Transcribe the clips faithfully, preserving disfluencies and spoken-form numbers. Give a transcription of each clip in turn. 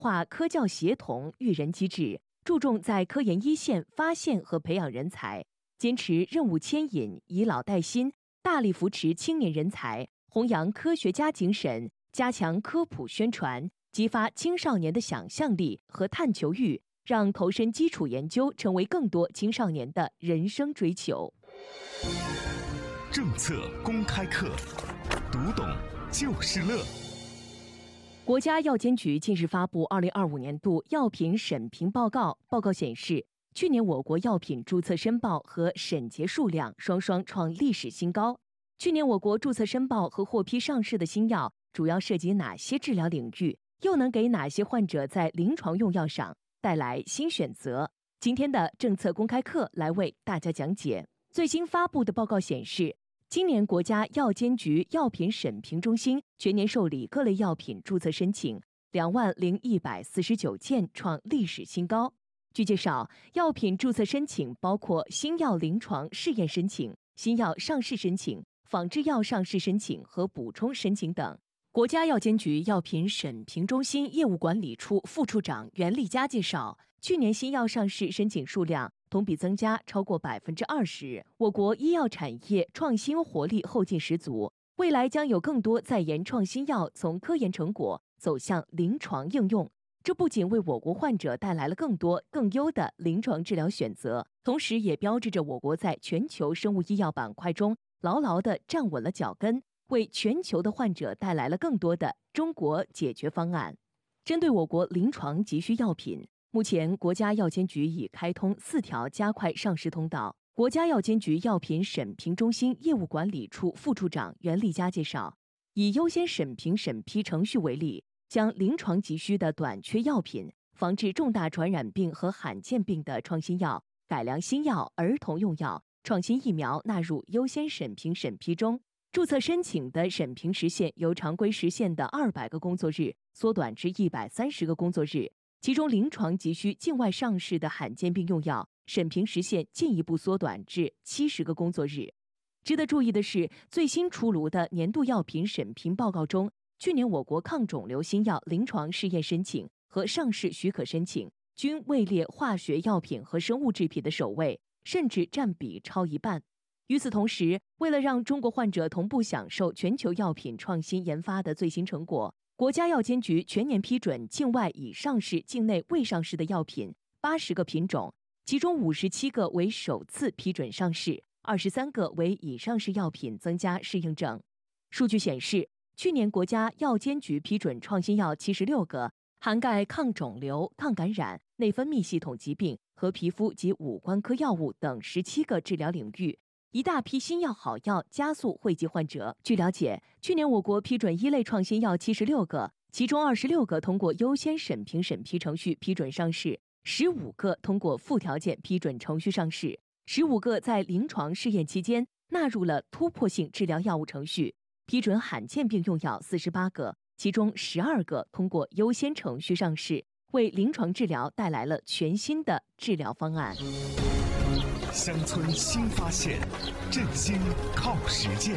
化科教协同育人机制，注重在科研一线发现和培养人才，坚持任务牵引，以老带新，大力扶持青年人才，弘扬科学家精神，加强科普宣传，激发青少年的想象力和探求欲，让投身基础研究成为更多青少年的人生追求。 政策公开课，读懂就是乐。 国家药监局近日发布二零二五年度药品审评报告，报告显示，去年我国药品注册申报和审结数量双双创历史新高。去年我国注册申报和获批上市的新药主要涉及哪些治疗领域，又能给哪些患者在临床用药上带来新选择？今天的政策公开课来为大家讲解。最新发布的报告显示，今年国家药监局药品审评中心全年受理各类药品注册申请两万零一百四十九件，创历史新高。据介绍，药品注册申请包括新药临床试验申请、新药上市申请、仿制药上市申请和补充申请等。国家药监局药品审评中心业务管理处副处长袁立佳介绍，去年新药上市申请数量同比增加超过百分之二十，我国医药产业创新活力后劲十足，未来将有更多在研创新药从科研成果走向临床应用。这不仅为我国患者带来了更多更优的临床治疗选择，同时也标志着我国在全球生物医药板块中牢牢地站稳了脚跟，为全球的患者带来了更多的中国解决方案。针对我国临床急需药品，目前国家药监局已开通四条加快上市通道。国家药监局药品审评中心业务管理处副处长袁立佳介绍，以优先审评审批程序为例，将临床急需的短缺药品、防治重大传染病和罕见病的创新药、改良新药、儿童用药、创新疫苗纳入优先审评审批中。注册申请的审评时限由常规时限的二百个工作日缩短至一百三十个工作日，其中临床急需境外上市的罕见病用药审评时限进一步缩短至七十个工作日。值得注意的是，最新出炉的年度药品审评报告中，去年我国抗肿瘤新药临床试验申请和上市许可申请均位列化学药品和生物制品的首位，甚至占比超一半。与此同时，为了让中国患者同步享受全球药品创新研发的最新成果，国家药监局全年批准境外已上市、境内未上市的药品八十个品种，其中五十七个为首次批准上市，二十三个为已上市药品增加适应症。数据显示，去年国家药监局批准创新药七十六个，涵盖抗肿瘤、抗感染、内分泌系统疾病和皮肤及五官科药物等十七个治疗领域。一大批新药好药加速惠及患者。据了解，去年我国批准一类创新药七十六个，其中二十六个通过优先审评审批程序批准上市，十五个通过附条件批准程序上市，十五个在临床试验期间纳入了突破性治疗药物程序。批准罕见病用药四十八个，其中十二个通过优先程序上市，为临床治疗带来了全新的治疗方案。 乡村新发现，振兴靠实践。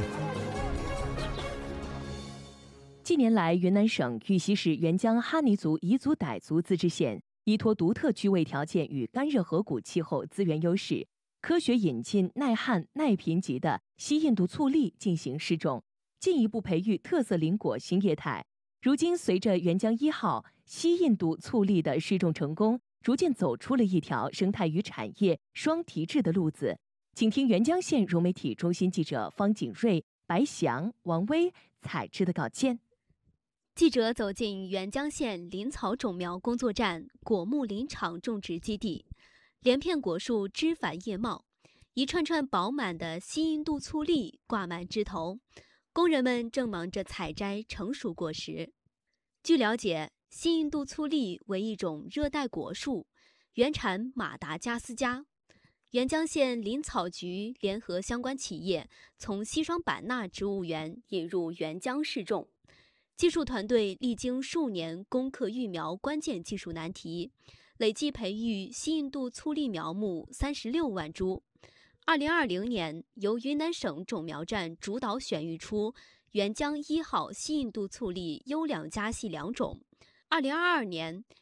近年来，云南省玉溪市沅江哈尼族彝族傣族自治县依托独特居位条件与干热河谷气候资源优势，科学引进耐旱耐贫瘠的西印度醋栗进行试种，进一步培育特色林果新业态。如今，随着沅江一号西印度醋栗的试种成功，逐渐走出了一条生态与产业双提质的路子。请听沅江县融媒体中心记者方景瑞、白翔、王威采制的稿件。 记者走进沅江县林草种苗工作站果木林场种植基地，连片果树枝繁叶茂，一串串饱满的西印度醋栗挂满枝头，工人们正忙着采摘成熟果实。据了解，西印度醋栗为一种热带果树，原产马达加斯加。沅江县林草局联合相关企业从西双版纳植物园引入沅江试种，技术团队历经数年攻克育苗关键技术难题，累计培育西印度醋栗苗木三十六万株。二零二零年，由云南省种苗站主导选育出沅江一号西印度醋栗优良佳系两种。 二零二二年，